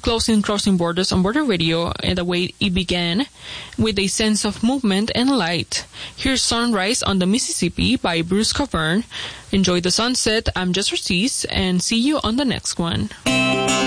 closing Crossing Borders on Border Radio and the way it began with a sense of movement and light. Here's Sunrise on the Mississippi by Bruce Cockburn. Enjoy the sunset. I'm Jess Ortiz, and see you on the next one.